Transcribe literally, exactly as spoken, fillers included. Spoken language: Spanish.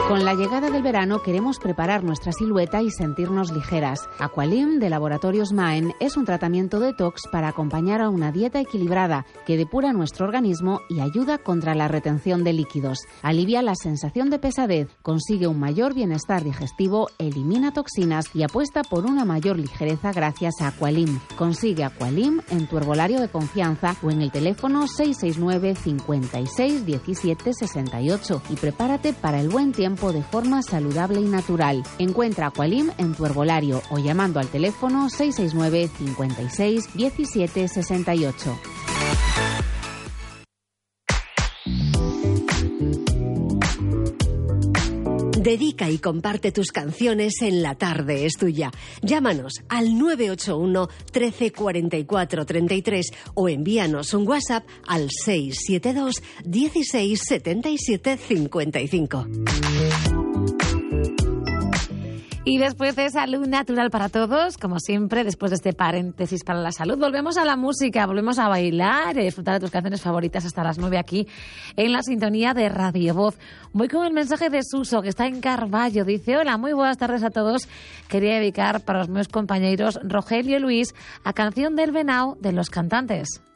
Con la llegada del verano queremos preparar nuestra silueta y sentirnos ligeras. Aqualim de Laboratorios Maen es un tratamiento detox para acompañar a una dieta equilibrada que depura nuestro organismo y ayuda contra la retención de líquidos. Alivia la sensación de pesadez, consigue un mayor bienestar digestivo, elimina toxinas y apuesta por una mayor ligereza gracias a Aqualim. Consigue Aqualim en tu herbolario de confianza o en el teléfono seis seis nueve, cincuenta y seis, diecisiete, sesenta y ocho y prepárate para el buen tiempo de forma saludable y natural. Encuentra Aqualim en tu herbolario o llamando al teléfono seis seis nueve, cincuenta y seis, diecisiete, sesenta y ocho. Dedica y comparte tus canciones en La Tarde es Tuya. Llámanos al nueve ocho uno, trece, cuarenta y cuatro, treinta y tres o envíanos un WhatsApp al seis siete dos, dieciséis, setenta y siete, cincuenta y cinco. Y después de Salud Natural para Todos, como siempre, después de este paréntesis para la salud, volvemos a la música, volvemos a bailar y disfrutar de tus canciones favoritas hasta las nueve aquí en la sintonía de Radio Voz. Voy con el mensaje de Suso, que está en Carballo. Dice: hola, muy buenas tardes a todos. Quería dedicar para los meus compañeros Rogelio y Luis a Canción del Venao de Los Cantantes.